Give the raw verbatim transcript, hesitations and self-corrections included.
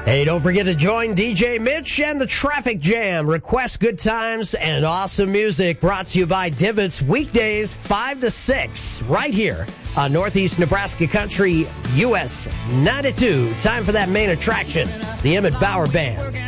Hey, don't forget to join D J Mitch and the Traffic Jam. Request good times and awesome music brought to you by Divots weekdays five to six right here on Northeast Nebraska Country U S ninety-two. Time for that main attraction, the Emmett Bauer Band.